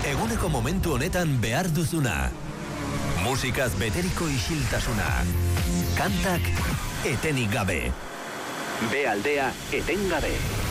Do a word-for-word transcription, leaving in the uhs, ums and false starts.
Eguneko momentu honetan behar duzuna. Musikaz beteriko isiltasuna. Kantak etenik gabe. Be aldea etengabe.